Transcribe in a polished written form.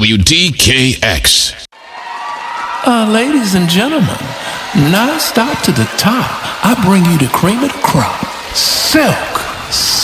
WDKX. Ladies and gentlemen, non-stop to the top. I bring you the cream of the crop. Silk.